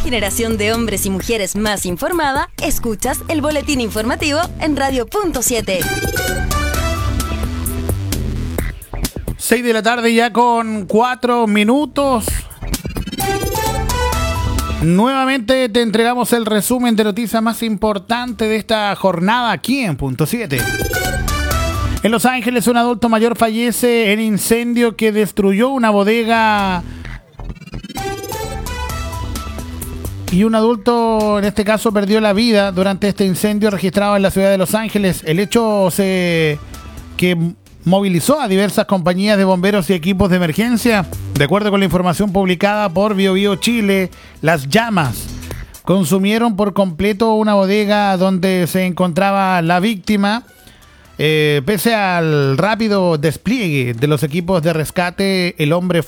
generación de hombres y mujeres más informada, escuchas el boletín informativo en Radio.7. 6 de la tarde ya con 4 minutos. Nuevamente te entregamos el resumen de noticias más importante de esta jornada aquí en Punto 7. En Los Ángeles, un adulto mayor fallece en incendio que destruyó una bodega. Y un adulto, en este caso, perdió la vida durante este incendio registrado en la ciudad de Los Ángeles. El hecho que movilizó a diversas compañías de bomberos y equipos de emergencia. De acuerdo con la información publicada por BioBio Chile, las llamas consumieron por completo una bodega donde se encontraba la víctima. Pese al rápido despliegue de los equipos de rescate, el hombre